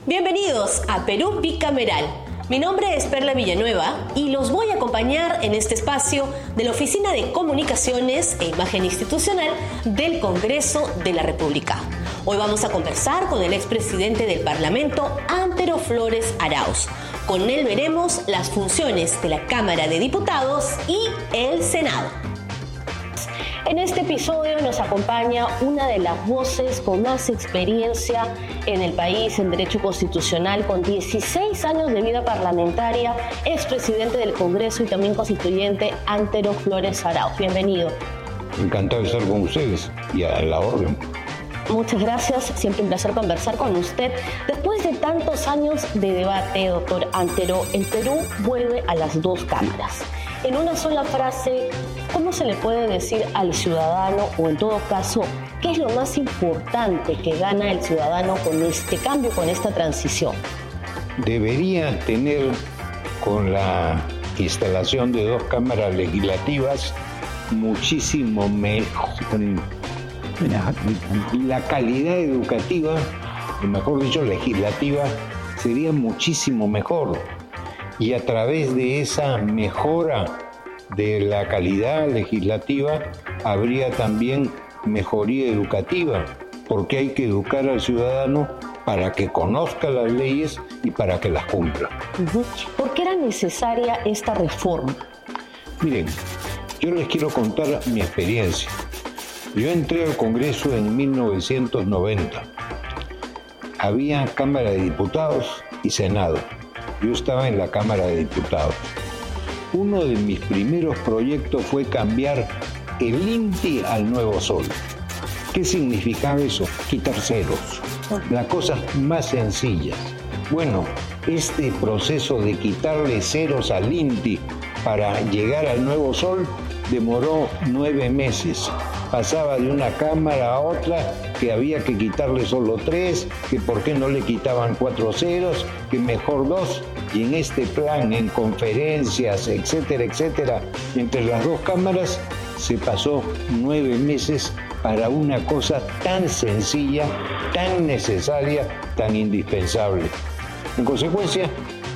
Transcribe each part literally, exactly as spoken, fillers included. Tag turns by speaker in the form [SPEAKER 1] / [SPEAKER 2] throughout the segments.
[SPEAKER 1] Bienvenidos a Perú Bicameral. Mi nombre es Perla Villanueva y los voy a acompañar en este espacio de la Oficina de Comunicaciones e Imagen Institucional del Congreso de la República. Hoy vamos a conversar con el expresidente del Parlamento, Antero Flores Arauz. Con él veremos las funciones de la Cámara de Diputados y el Senado. En este episodio nos acompaña una de las voces con más experiencia en el país en Derecho Constitucional, con dieciséis años de vida parlamentaria, expresidente del Congreso y también constituyente, Antero Flores Arauz. Bienvenido.
[SPEAKER 2] Encantado de estar con ustedes y a la orden.
[SPEAKER 1] Muchas gracias, siempre un placer conversar con usted. Después de tantos años de debate, doctor Antero, el Perú vuelve a las dos cámaras. En una sola frase, ¿cómo se le puede decir al ciudadano, o en todo caso, qué es lo más importante que gana el ciudadano con este cambio, con esta transición?
[SPEAKER 2] Debería tener, con la instalación de dos cámaras legislativas, muchísimo mejor. La calidad educativa, o mejor dicho, legislativa, sería muchísimo mejor. Y a través de esa mejora de la calidad legislativa habría también mejoría educativa, porque hay que educar al ciudadano para que conozca las leyes y para que las cumpla.
[SPEAKER 1] Uh-huh. ¿Por qué era necesaria esta reforma?
[SPEAKER 2] Miren, yo les quiero contar mi experiencia. Yo entré al Congreso en mil novecientos noventa. Había Cámara de Diputados y Senado. Yo estaba en la Cámara de Diputados. Uno de mis primeros proyectos fue cambiar el I N T I al Nuevo Sol. ¿Qué significaba eso? Quitar ceros. Las cosas más sencillas. Bueno, este proceso de quitarle ceros al I N T I para llegar al Nuevo Sol demoró nueve meses. Pasaba de una cámara a otra, que había que quitarle solo tres, que por qué no le quitaban cuatro ceros, que mejor dos. Y en este plan, en conferencias, etcétera, etcétera, entre las dos cámaras se pasó nueve meses para una cosa tan sencilla, tan necesaria, tan indispensable. En consecuencia,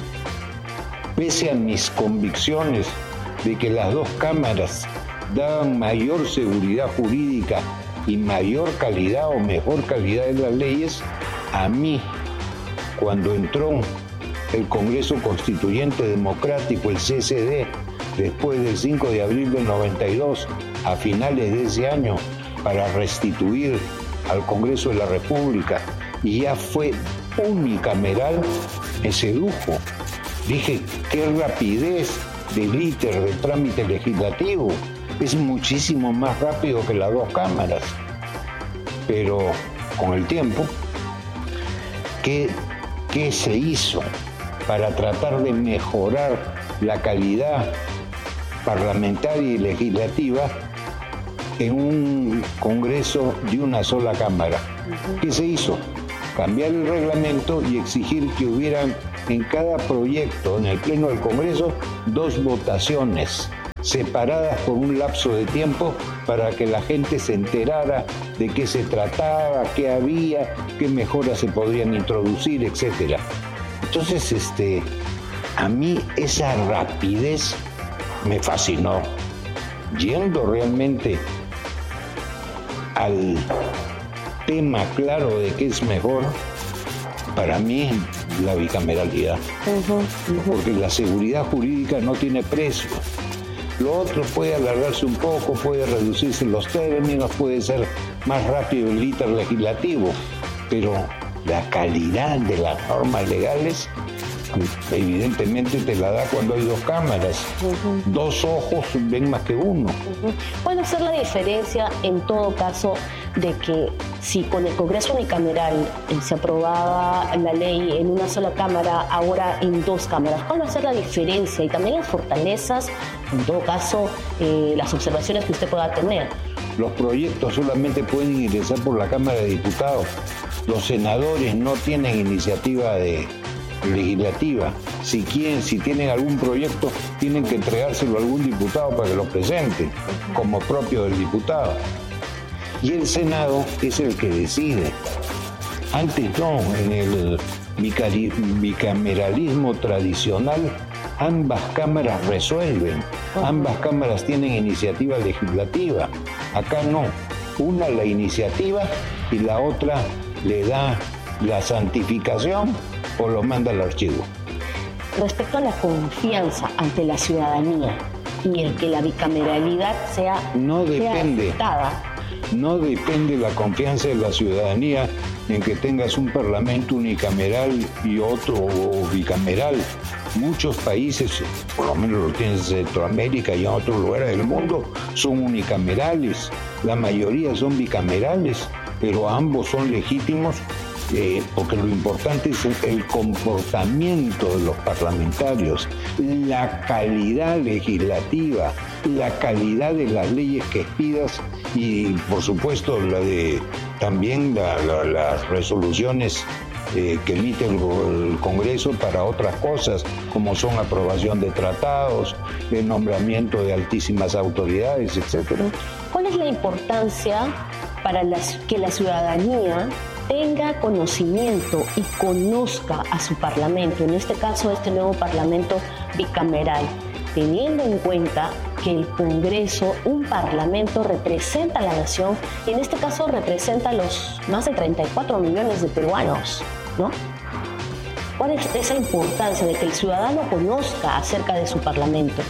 [SPEAKER 2] pese a mis convicciones de que las dos cámaras daban mayor seguridad jurídica y mayor calidad o mejor calidad de las leyes, a mí, cuando entró el Congreso Constituyente Democrático, el C C D, después del cinco de abril del noventa y dos, a finales de ese año, para restituir al Congreso de la República, y ya fue unicameral, me sedujo. Dije, qué rapidez del íter, del trámite legislativo. Es muchísimo más rápido que las dos cámaras. Pero con el tiempo, ¿qué, qué se hizo para tratar de mejorar la calidad parlamentaria y legislativa en un Congreso de una sola cámara? ¿Qué se hizo? Cambiar el reglamento y exigir que hubieran en cada proyecto, en el Pleno del Congreso, dos votaciones separadas por un lapso de tiempo para que la gente se enterara de qué se trataba, qué había, qué mejoras se podrían introducir, etcétera. Entonces, este, a mí esa rapidez me fascinó. Yendo realmente al tema claro de qué es mejor, para mí la bicameralidad. Uh-huh, uh-huh. Porque la seguridad jurídica no tiene precio. Lo otro puede alargarse un poco, puede reducirse los términos, puede ser más rápido el íter legislativo, pero la calidad de las normas legales evidentemente te la da cuando hay dos cámaras. Uh-huh. Dos ojos ven más que uno.
[SPEAKER 1] Uh-huh. ¿Puede ser la diferencia en todo caso de que si con el Congreso unicameral eh, se aprobaba la ley en una sola cámara, ahora en dos cámaras? ¿Cuál va a ser la diferencia? Y también las fortalezas, en todo caso, eh, las observaciones que usted pueda tener.
[SPEAKER 2] Los proyectos solamente pueden ingresar por la Cámara de Diputados. Los senadores no tienen iniciativa de legislativa. Si quieren, si tienen algún proyecto, tienen que entregárselo a algún diputado para que lo presente, como propio del diputado. Y el Senado es el que decide. Antes no, en el bicameralismo tradicional ambas cámaras resuelven, ambas cámaras tienen iniciativa legislativa. Acá no, una la iniciativa y la otra le da la santificación o lo manda al archivo.
[SPEAKER 1] Respecto a la confianza ante la ciudadanía y el que la bicameralidad sea,
[SPEAKER 2] no depende,
[SPEAKER 1] sea aceptada.
[SPEAKER 2] No depende la confianza de la ciudadanía en que tengas un parlamento unicameral y otro bicameral. Muchos países, por lo menos lo tienes en Centroamérica y en otros lugares del mundo, son unicamerales. La mayoría son bicamerales, pero ambos son legítimos. Eh, porque lo importante es el comportamiento de los parlamentarios, la calidad legislativa, la calidad de las leyes que expidas y por supuesto la de también la, la, las resoluciones eh, que emite el, el Congreso para otras cosas, como son aprobación de tratados, el nombramiento de altísimas autoridades, etcétera.
[SPEAKER 1] ¿Cuál es la importancia para las, que la ciudadanía tenga conocimiento y conozca a su parlamento, en este caso este nuevo parlamento bicameral, teniendo en cuenta que el Congreso, un parlamento, representa a la nación y en este caso representa a los más de treinta y cuatro millones de peruanos, ¿no? ¿Cuál es esa importancia de que el ciudadano conozca acerca de su parlamento?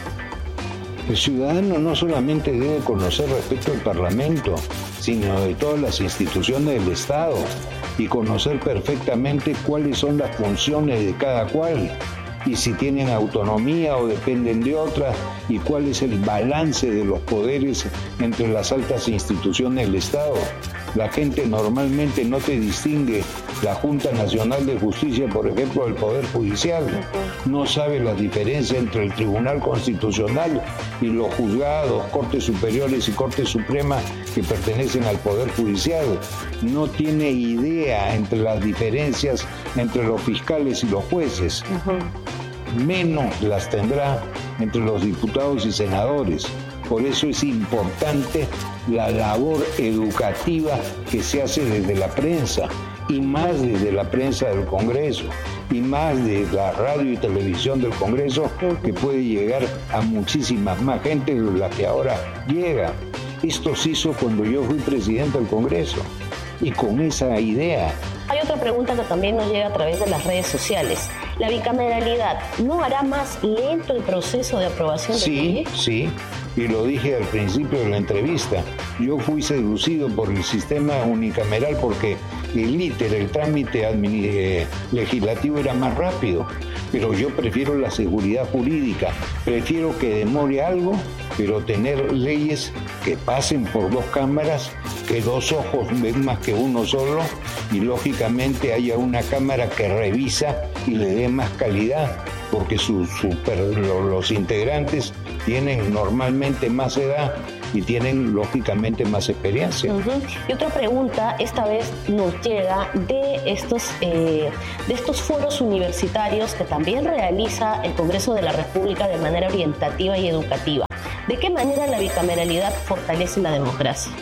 [SPEAKER 2] El ciudadano no solamente debe conocer respecto al Parlamento, sino de todas las instituciones del Estado y conocer perfectamente cuáles son las funciones de cada cual y si tienen autonomía o dependen de otras y cuál es el balance de los poderes entre las altas instituciones del Estado. La gente normalmente no te distingue la Junta Nacional de Justicia, por ejemplo, del Poder Judicial. No sabe la diferencia entre el Tribunal Constitucional y los juzgados, Cortes Superiores y Corte Suprema que pertenecen al Poder Judicial. No tiene idea entre las diferencias entre los fiscales y los jueces. Uh-huh. Menos las tendrá entre los diputados y senadores. Por eso es importante la labor educativa que se hace desde la prensa, y más desde la prensa del Congreso, y más de la radio y televisión del Congreso, que puede llegar a muchísimas más gente de la que ahora llega. Esto se hizo cuando yo fui presidente del Congreso, y con esa idea.
[SPEAKER 1] Hay otra pregunta que también nos llega a través de las redes sociales. ¿La bicameralidad no hará más lento el proceso de aprobación de leyes?
[SPEAKER 2] Sí, sí, y lo dije al principio de la entrevista. Yo fui seducido por el sistema unicameral porque el íter, el trámite eh, legislativo era más rápido, pero yo prefiero la seguridad jurídica, prefiero que demore algo, pero tener leyes que pasen por dos cámaras, que dos ojos ven más que uno solo, y lógicamente haya una cámara que revisa y le dé más calidad, porque su, super, los integrantes tienen normalmente más edad y tienen lógicamente más experiencia.
[SPEAKER 1] Uh-huh. Y otra pregunta, esta vez nos llega de estos, eh, de estos foros universitarios que también realiza el Congreso de la República de manera orientativa y educativa. ¿De qué manera la bicameralidad fortalece la democracia?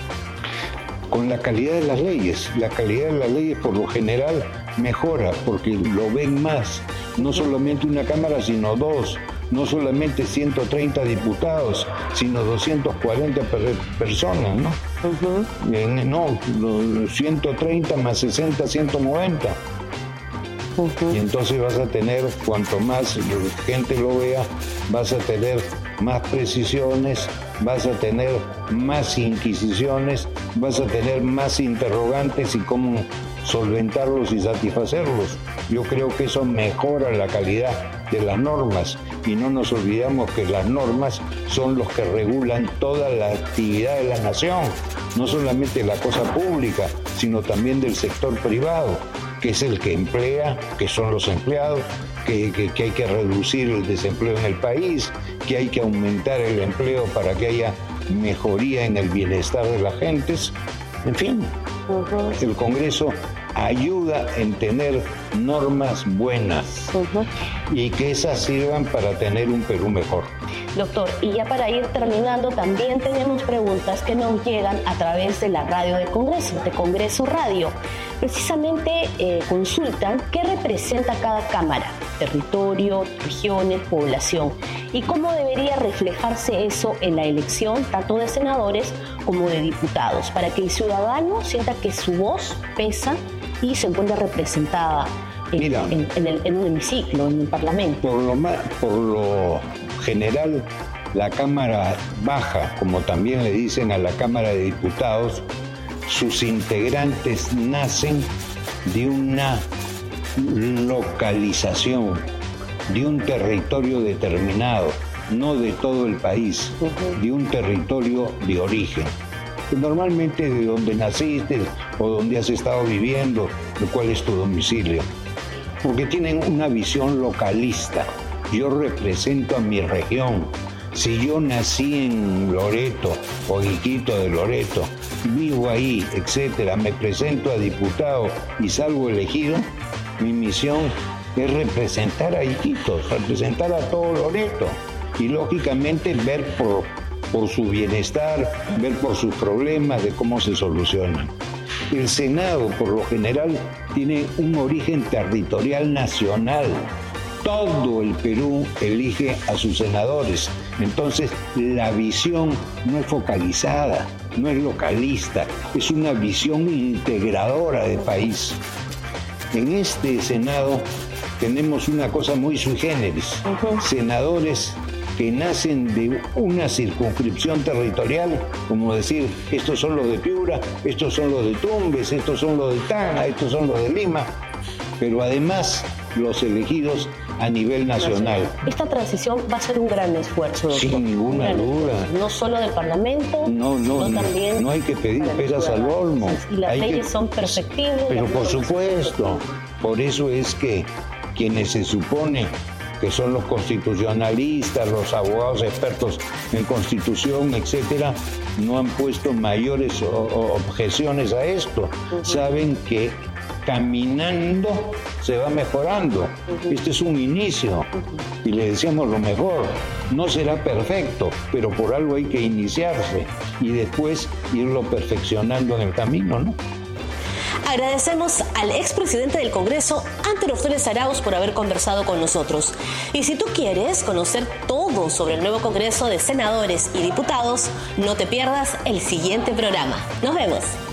[SPEAKER 2] Con la calidad de las leyes. La calidad de las leyes por lo general mejora porque lo ven más. No solamente una cámara, sino dos. No solamente ciento treinta diputados, sino doscientas cuarenta per- personas, ¿no? Uh-huh. En, no, ciento treinta más sesenta, ciento noventa. Uh-huh. Y entonces vas a tener, cuanto más gente lo vea, vas a tener más precisiones, vas a tener más inquisiciones, vas a tener más interrogantes y cómo solventarlos y satisfacerlos. Yo creo que eso mejora la calidad de las normas y no nos olvidamos que las normas son los que regulan toda la actividad de la nación, no solamente la cosa pública, sino también del sector privado, que es el que emplea, que son los empleados, que, que, que hay que reducir el desempleo en el país, que hay que aumentar el empleo para que haya mejoría en el bienestar de las gentes. En fin, uh-huh. El Congreso ayuda en tener normas buenas uh-huh. y que esas sirvan para tener un Perú mejor.
[SPEAKER 1] Doctor, y ya para ir terminando, también tenemos preguntas que nos llegan a través de la radio de Congreso, de Congreso Radio. precisamente eh, consultan qué representa cada cámara, territorio, regiones, población, y cómo debería reflejarse eso en la elección tanto de senadores como de diputados, para que el ciudadano sienta que su voz pesa y se encuentra representada en,
[SPEAKER 2] Mira,
[SPEAKER 1] en, en, el, en un hemiciclo, en el Parlamento.
[SPEAKER 2] Por lo, más, por lo general, la Cámara Baja, como también le dicen a la Cámara de Diputados, sus integrantes nacen de una localización, de un territorio determinado, no de todo el país, uh-huh. de un territorio de origen. Normalmente de donde naciste o donde has estado viviendo, de cuál es tu domicilio. Porque tienen una visión localista. Yo represento a mi región. Si yo nací en Loreto o Iquitos de Loreto, vivo ahí, etcétera, me presento a diputado y salgo elegido, mi misión es representar a Iquitos, representar a todo Loreto y lógicamente ver por, por su bienestar, ver por sus problemas, de cómo se solucionan. El Senado, por lo general, tiene un origen territorial nacional. Todo el Perú elige a sus senadores. Entonces, la visión no es focalizada, no es localista, es una visión integradora del país. En este Senado tenemos una cosa muy sui generis, uh-huh. senadores que nacen de una circunscripción territorial, como decir, estos son los de Piura, estos son los de Tumbes, estos son los de Tacna, estos son los de Lima, pero además los elegidos a nivel nacional.
[SPEAKER 1] Esta transición va a ser un gran esfuerzo, doctor.
[SPEAKER 2] Sin ninguna duda.
[SPEAKER 1] Esfuerzo. No solo del Parlamento,
[SPEAKER 2] no, no,
[SPEAKER 1] sino también...
[SPEAKER 2] No hay que pedir peras al olmo.
[SPEAKER 1] Y las
[SPEAKER 2] hay
[SPEAKER 1] leyes
[SPEAKER 2] que,
[SPEAKER 1] son perfectibles.
[SPEAKER 2] Pero por supuesto, por eso es que quienes se supone que son los constitucionalistas, los abogados expertos en constitución, etcétera, no han puesto mayores o, o objeciones a esto. Uh-huh. Saben que caminando se va mejorando. Uh-huh. Este es un inicio. Uh-huh. Y le decíamos lo mejor. No será perfecto, pero por algo hay que iniciarse y después irlo perfeccionando en el camino, ¿no?
[SPEAKER 1] Agradecemos al expresidente del Congreso, Antero Flores Arauz, por haber conversado con nosotros. Y si tú quieres conocer todo sobre el nuevo Congreso de Senadores y Diputados, no te pierdas el siguiente programa. Nos vemos.